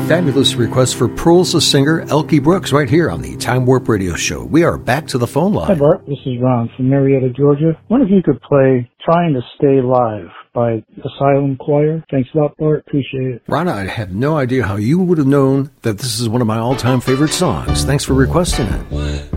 Fabulous request for Pearls the Singer, Elkie Brooks, right here on the Time Warp Radio Show. We are back to the phone line. Hi, Bart. This is Ron from Marietta, Georgia. I wonder if you could play Trying to Stay Live by Asylum Choir. Thanks a lot, Bart. Appreciate it. Ron, I have no idea how you would have known that this is one of my all-time favorite songs. Thanks for requesting it.